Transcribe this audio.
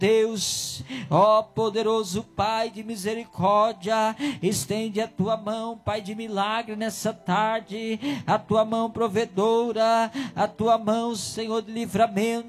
Deus, ó poderoso Pai de misericórdia, estende a tua mão, Pai de milagre nessa tarde, a tua mão provedora, a tua mão, Senhor, de livramento,